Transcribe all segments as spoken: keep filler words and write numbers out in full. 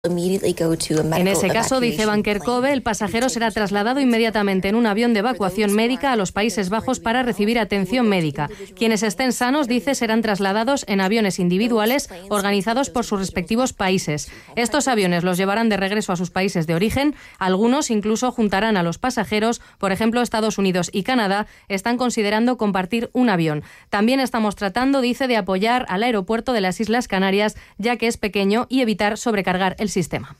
En ese caso, dice Van Kerkhove, el pasajero será trasladado inmediatamente en un avión de evacuación médica a los Países Bajos para recibir atención médica. Quienes estén sanos, dice, serán trasladados en aviones individuales organizados por sus respectivos países. Estos aviones los llevarán de regreso a sus países de origen. Algunos incluso juntarán a los pasajeros. Por ejemplo, Estados Unidos y Canadá están considerando compartir un avión. También estamos tratando, dice, de apoyar al aeropuerto de las Islas Canarias, ya que es pequeño, y evitar sobrecargar el sistema.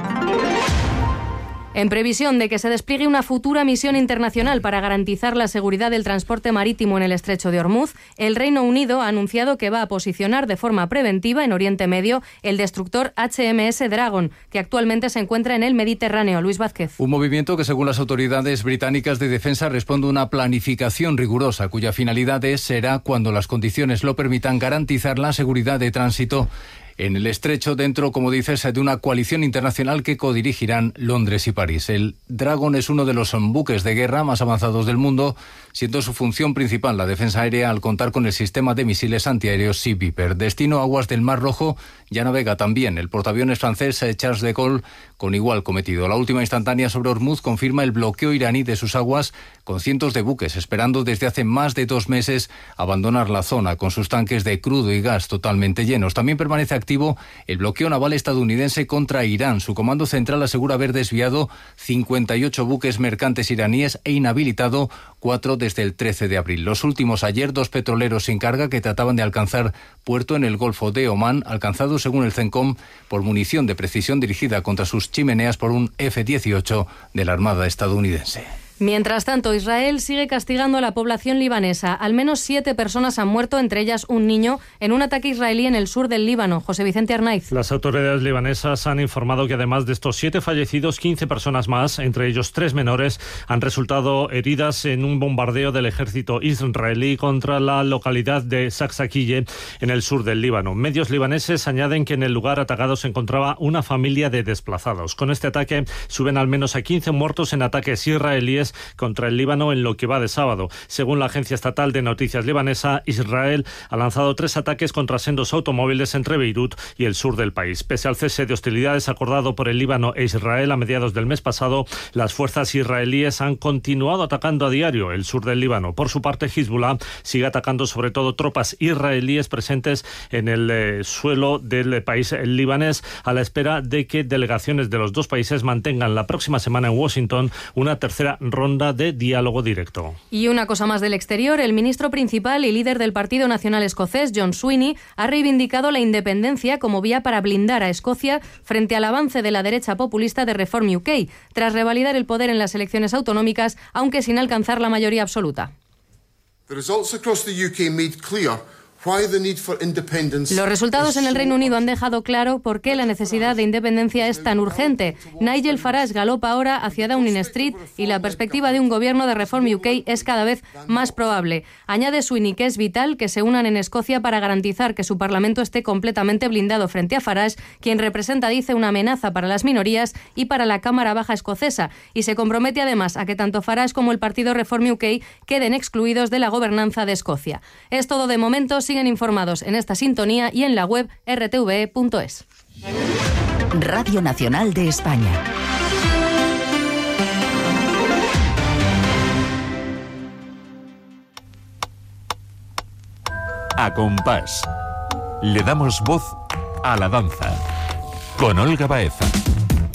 En previsión de que se despliegue una futura misión internacional para garantizar la seguridad del transporte marítimo en el Estrecho de Ormuz, el Reino Unido ha anunciado que va a posicionar de forma preventiva en Oriente Medio el destructor H M S Dragon, que actualmente se encuentra en el Mediterráneo. Luis Vázquez. Un movimiento que, según las autoridades británicas de defensa, responde a una planificación rigurosa, cuya finalidad es, será, cuando las condiciones lo permitan, garantizar la seguridad de tránsito en el estrecho, dentro, como dices, de una coalición internacional que codirigirán Londres y París. El Dragon es uno de los buques de guerra más avanzados del mundo, siendo su función principal la defensa aérea al contar con el sistema de misiles antiaéreos Sea Viper. Destino aguas del Mar Rojo, ya navega también el portaaviones francés Charles de Gaulle con igual cometido. La última instantánea sobre Hormuz confirma el bloqueo iraní de sus aguas, con cientos de buques esperando desde hace más de dos meses abandonar la zona con sus tanques de crudo y gas totalmente llenos. También permanece activo el bloqueo naval estadounidense contra Irán. Su comando central asegura haber desviado cincuenta y ocho buques mercantes iraníes e inhabilitado cuatro desde el trece de abril. Los últimos ayer, dos petroleros sin carga que trataban de alcanzar puerto en el Golfo de Omán, alcanzados según el CENTCOM por munición de precisión dirigida contra sus chimeneas por un F dieciocho de la Armada estadounidense. Mientras tanto, Israel sigue castigando a la población libanesa. Al menos siete personas han muerto, entre ellas un niño, en un ataque israelí en el sur del Líbano. José Vicente Arnaiz. Las autoridades libanesas han informado que además de estos siete fallecidos, quince personas más, entre ellos tres menores, han resultado heridas en un bombardeo del ejército israelí contra la localidad de Saksakiyeh, en el sur del Líbano. Medios libaneses añaden que en el lugar atacado se encontraba una familia de desplazados. Con este ataque suben al menos a quince muertos en ataques israelíes contra el Líbano en lo que va de sábado. Según la agencia estatal de noticias libanesa, Israel ha lanzado tres ataques contra sendos automóviles entre Beirut y el sur del país. Pese al cese de hostilidades acordado por el Líbano e Israel a mediados del mes pasado, las fuerzas israelíes han continuado atacando a diario el sur del Líbano. Por su parte, Hezbollah sigue atacando sobre todo tropas israelíes presentes en el eh, suelo del país libanés, a la espera de que delegaciones de los dos países mantengan la próxima semana en Washington una tercera ronda de diálogo directo. Y una cosa más del exterior, el ministro principal y líder del Partido Nacional Escocés, John Swinney, ha reivindicado la independencia como vía para blindar a Escocia frente al avance de la derecha populista de Reform U K, tras revalidar el poder en las elecciones autonómicas, aunque sin alcanzar la mayoría absoluta. The results across the U K made clear Los resultados en el Reino Unido han dejado claro por qué la necesidad de independencia es tan urgente. Nigel Farage galopa ahora hacia Downing Street y la perspectiva de un gobierno de Reform U K es cada vez más probable. Añade Swinney que es vital que se unan en Escocia para garantizar que su Parlamento esté completamente blindado frente a Farage, quien representa, dice, una amenaza para las minorías y para la Cámara Baja escocesa, y se compromete además a que tanto Farage como el partido Reform U K queden excluidos de la gobernanza de Escocia. Es todo de momento. Siguen informados en esta sintonía y en la web erre te ve punto es. Radio Nacional de España. A compás. Le damos voz a la danza. Con Olga Baeza.